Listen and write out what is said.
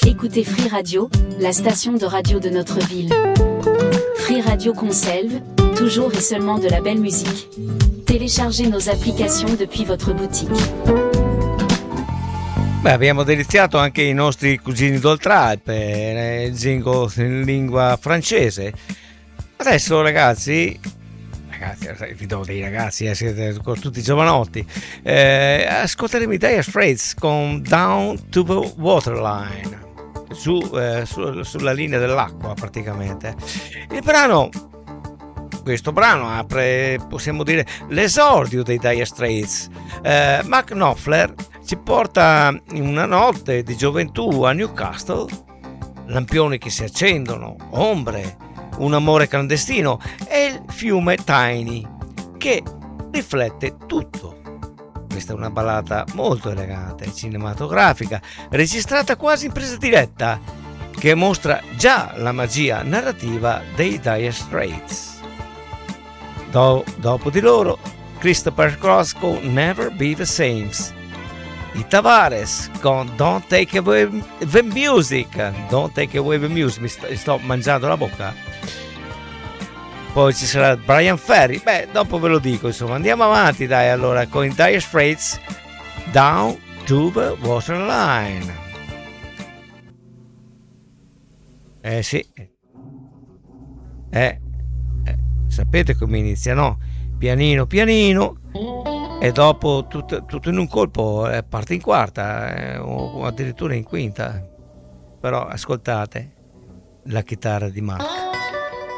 Écoutez Free Radio, la station de radio de notre ville. Free Radio Conselve, toujours et seulement de la belle musique. Téléchargez nos applications depuis votre boutique. Beh, abbiamo deliziato anche i nostri cugini d'Oltralpe, il jingle in lingua francese. Adesso ragazzi, vi do dei ragazzi, siete tutti giovanotti, ascolteremo i Dire Straits con Down to the Waterline, sulla linea dell'acqua praticamente. Questo brano apre, possiamo dire, l'esordio dei Dire Straits. Mark Knopfler ci porta in una notte di gioventù a Newcastle, lampioni che si accendono, ombre, un amore clandestino e il fiume Tyne che riflette tutto. Questa è una ballata molto elegante, cinematografica, registrata quasi in presa diretta, che mostra già la magia narrativa dei Dire Straits. Dopo di loro, Christopher Cross con Never Be the Same, i Tavares con Don't Take Away the Music, mi sto mangiando la bocca. Poi ci sarà Brian Ferry, dopo ve lo dico, insomma. Andiamo avanti, dai, allora, con i Dire Straits, Down to the Waterline. Sì, sapete come inizia, no? Pianino pianino e dopo tutto in un colpo parte in quarta o addirittura in quinta. Però ascoltate la chitarra di Mark.